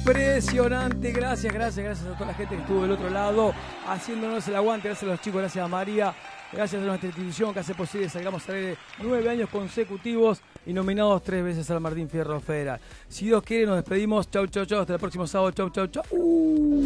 Impresionante, gracias a toda la gente que estuvo del otro lado haciéndonos el aguante, gracias a los chicos, gracias a María, gracias a nuestra institución que hace posible que salgamos a aire 9 años consecutivos y nominados 3 veces al Martín Fierro Federal. Si Dios quiere nos despedimos, chau, hasta el próximo sábado, chau.